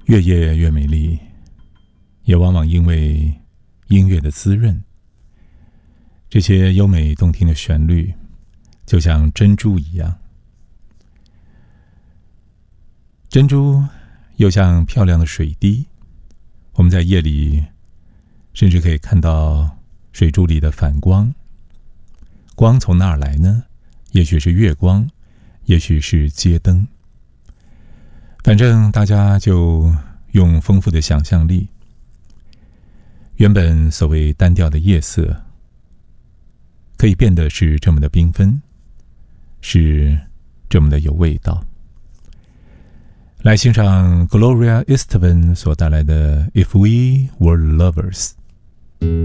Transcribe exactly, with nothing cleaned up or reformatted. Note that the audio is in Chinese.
越夜越美丽，也往往因为音乐的滋润。这些优美动听的旋律，就像珍珠一样。珍珠又像漂亮的水滴，我们在夜里甚至可以看到水珠里的反光。光从哪儿来呢？也许是月光，也许是街灯。反正大家就用丰富的想象力。原本所谓单调的夜色，可以变得是这么的缤纷，是这么的有味道。来欣赏 Gloria Estefan 所带来的 If We Were Lovers。